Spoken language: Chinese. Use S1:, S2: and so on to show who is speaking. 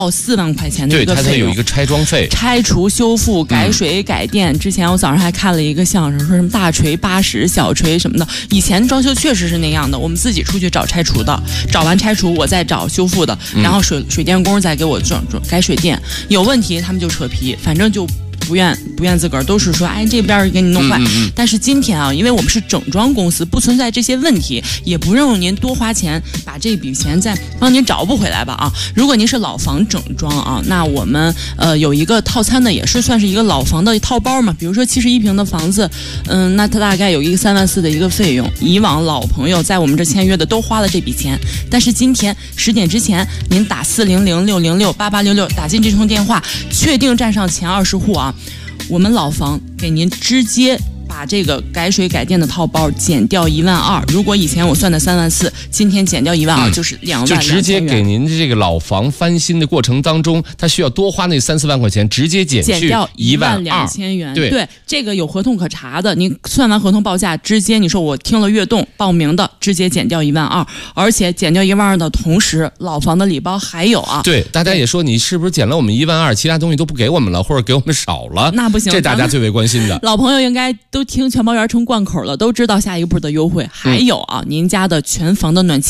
S1: 4万块钱的一个费用，
S2: 对，它有一个拆装费，
S1: 拆除、修复、改水、改电。之前我早上还看了一个相声，说什么大锤80，小锤什么的。以前装修确实是那样的，我们自己出去找拆除的，找完拆除我再找修复的，然后水电工再给我改水电，有问题他们就扯皮，反正就不愿自个儿，都是说哎这边给你弄坏。但是今天啊，因为我们是整装公司，不存在这些问题，也不用您多花钱把这笔钱再帮您找不回来吧啊。如果您是老房整装啊，那我们有一个套餐的，也是算是一个老房的套包嘛。比如说71平的房子，那它大概有一个3万4的一个费用。以往老朋友在我们这签约的都花了这笔钱，但是今天10点之前，您打400-606-8866打进这通电话，确定站上前20户啊。我们老房给您直接把这个改水改电的套包减掉1万2，如果以前我算的3万4，今天减掉1万2，就是2万2千元。
S2: 就直接给您这个老房翻新的过程当中，他需要多花那3-4万块钱，直接减
S1: 掉
S2: 1万
S1: 2千元。
S2: 对，
S1: 这个有合同可查的，您算完合同报价，直接你说我听了悦动报名的，直接减掉1万2，而且减掉1万2的同时，老房的礼包还有啊。
S2: 对，大家也说你是不是减了我们1万2，其他东西都不给我们了，或者给我们少了？
S1: 那不行，
S2: 这大家最为关心的。
S1: 老朋友应该都听全包圆成贯口了，都知道下一步的优惠。还有啊，您家的全房的暖气